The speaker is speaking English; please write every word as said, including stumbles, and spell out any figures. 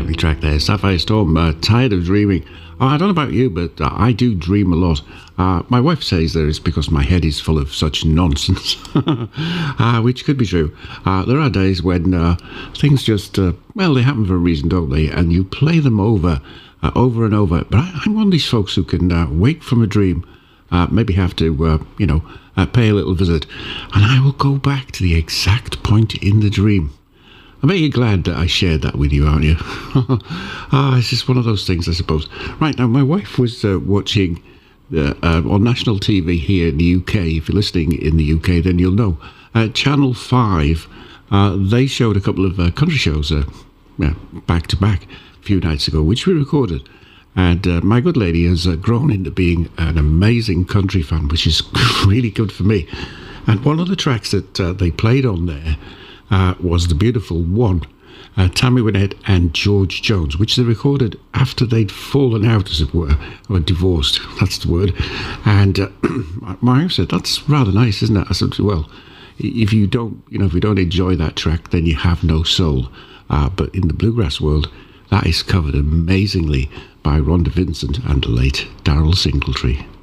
lovely track there, Sapphire Storm, uh, Tired of Dreaming. Oh, I don't know about you, but uh, I do dream a lot. Uh, my wife says that it's because my head is full of such nonsense, uh, which could be true. Uh, there are days when uh, things just, uh, well, they happen for a reason, don't they? And you play them over, uh, over and over. But I, I'm one of these folks who can uh, wake from a dream, uh, maybe have to, uh, you know, uh, pay a little visit, and I will go back to the exact point in the dream. I bet you're glad that I shared that with you, aren't you? Ah, it's just one of those things, I suppose. Right, now, my wife was uh, watching uh, uh, on national T V here in the U K. If you're listening in the U K, then you'll know. Uh, Channel five, uh, they showed a couple of uh, country shows uh, uh, back to back a few nights ago, which we recorded. And uh, my good lady has uh, grown into being an amazing country fan, which is really good for me. And one of the tracks that uh, they played on there Uh, was the beautiful one, uh, Tammy Wynette and George Jones, which they recorded after they'd fallen out, as it were, or divorced, that's the word. And uh, my wife said, that's rather nice, isn't it? I said, well, if you don't, you know, if you don't enjoy that track, then you have no soul. Uh, but in the bluegrass world, that is covered amazingly by Rhonda Vincent and the late Darrell Singletree.